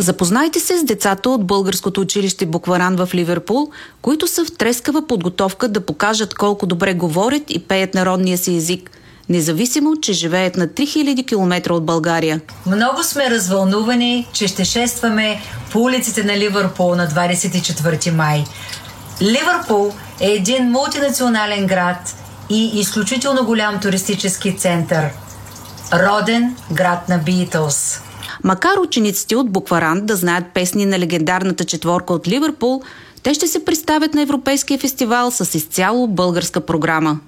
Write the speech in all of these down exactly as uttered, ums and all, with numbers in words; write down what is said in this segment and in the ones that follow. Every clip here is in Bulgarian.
Запознайте се с децата от българското училище Букваран в Ливерпул, които са в трескава подготовка да покажат колко добре говорят и пеят народния си език, независимо, че живеят на три хиляди километра от България. Много сме развълнувани, че ще шестваме по улиците на Ливърпул на двадесет и четвърти май. Ливърпул е един мултинационален град и изключително голям туристически център. Роден град на Битълс. Макар учениците от Букваран да знаят песни на легендарната четворка от Ливърпул, те ще се представят на Европейския фестивал с изцяло българска програма.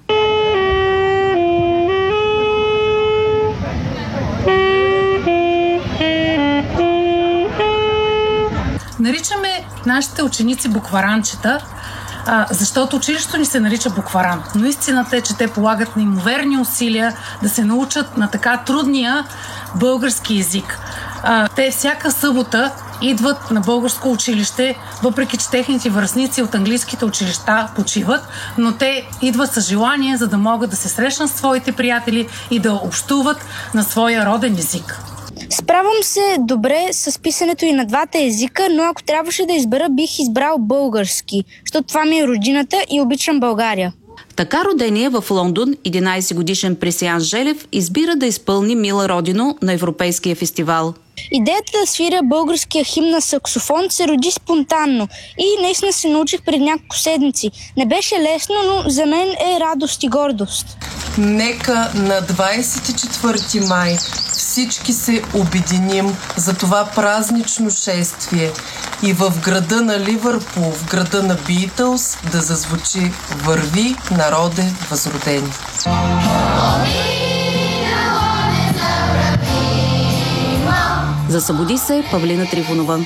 Наричаме нашите ученици букваранчета, а, защото училището ни се нарича Букваран. Но истината е, че те полагат неимоверни усилия да се научат на така трудния български език. А, те всяка събота идват на българско училище, въпреки че техните връстници от английските училища почиват, но те идват с желание, за да могат да се срещнат с своите приятели и да общуват на своя роден език. Справям се добре с писането и на двата езика, но ако трябваше да избера, бих избрал български, защото това ми е родината и обичам България. Така родения в Лондон единадесетгодишен Пресиян Желев избира да изпълни Мила Родино на Европейския фестивал. Идеята да свиря българския химн на саксофон се роди спонтанно и наистина се научих пред няколко седмици. Не беше лесно, но за мен е радост и гордост. Нека на двадесет и четвърти май всички се обединим за това празнично шествие и в града на Ливърпул, в града на Битълс, да зазвучи "Върви, народе възродени". За Събуди се, Павлина Трифонова.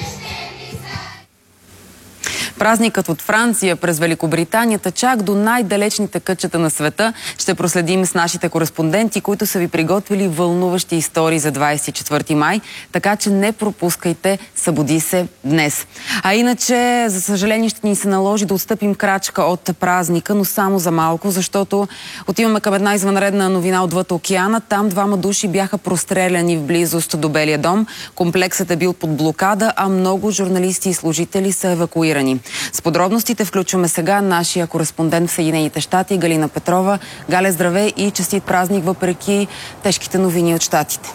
Празникът от Франция през Великобританията чак до най-далечните кътчета на света ще проследим с нашите кореспонденти, които са ви приготвили вълнуващи истории за двадесет и четвърти май, така че не пропускайте Събуди се днес. А иначе, за съжаление, ще ни се наложи да отстъпим крачка от празника, но само за малко, защото отиваме към една извънредна новина отвъд океана. Там двама души бяха простреляни в близост до Белия дом. Комплексът е бил под блокада, а много журналисти и служители са евакуирани. С подробностите включваме сега нашия кореспондент в Съединените щати Галина Петрова. Гале, здравей и честит празник въпреки тежките новини от щатите.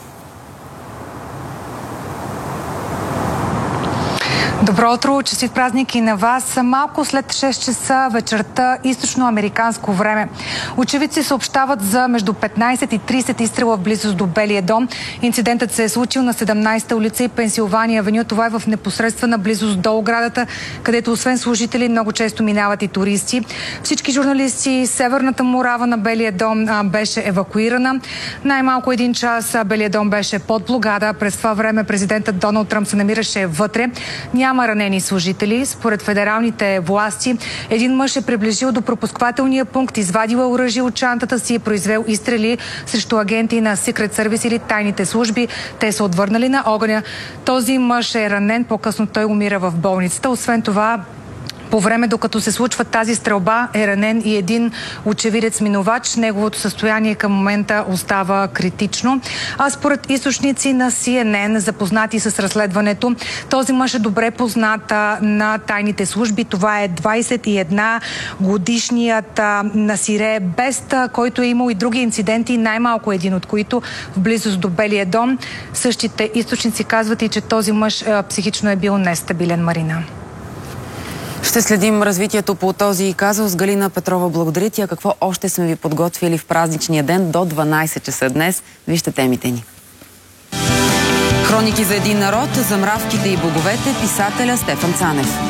Добро утро, честит празник и на вас. Малко след шест часа вечерта източноамериканско време. Очевидци съобщават за между петнадесет и тридесет изстрела в близост до Белия дом. Инцидентът се е случил на седемнадесета улица и Пенсилвания авеню. Това е в непосредствена близост до оградата, където освен служители много често минават и туристи. Всички журналисти, северната мурава на Белия дом а, беше евакуирана. Най-малко един час а, Белия дом беше под блокада. През това време президентът Доналд Тръмп се намираше вътре. Няма ранени служители. Според федералните власти, един мъж е приближил до пропусквателния пункт, извадил оръжие от чантата си и произвел изстрели срещу агенти на Secret Service или тайните служби. Те са отвърнали на огъня. Този мъж е ранен. По-късно той умира в болницата. Освен това, по време, докато се случва тази стрелба, е ранен и един очевидец минувач. Неговото състояние към момента остава критично. А според източници на Си Ен Ен, запознати с разследването, този мъж е добре познат на тайните служби. Това е двадесет и една годишният Насире Бест, който е имал и други инциденти, най-малко един от които в близост до Белия дом. Същите източници казват и, че този мъж психично е бил нестабилен, Марина. Ще следим развитието по този казус. Галина Петрова, благодаря ти. А какво още сме ви подготвили в празничния ден до дванадесет часа днес? Вижте темите ни. Хроники за един народ, за мравките и боговете, писателя Стефан Цанев.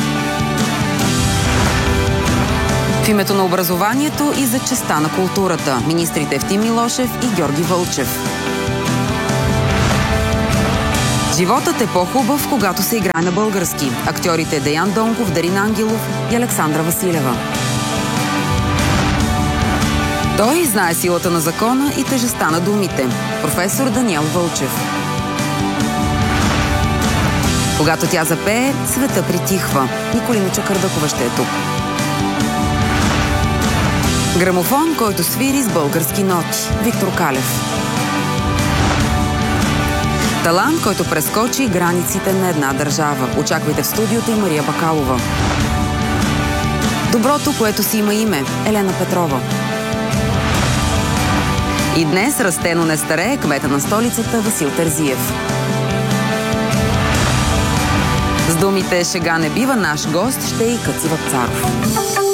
В името на образованието и за честа на културата, министрите Евтим Милошев и Георги Вълчев. Животът е по-хубав, когато се играе на български. Актьорите Деян Донков, Дарин Ангелов и Александра Василева. Той знае силата на закона и тежестта на думите. Професор Даниел Вълчев. Когато тя запее, света притихва. Николина Чакърдъкова ще е тук. Грамофон, който свири с български ноти. Виктор Калев. Талант, който прескочи границите на една държава. Очаквайте в студиото и Мария Бакалова. Доброто, което си има име. Елена Петрова. И днес расте, но не старее кмета на столицата Васил Терзиев. С думите "шега не бива", наш гост ще е и Къци Вапцаров.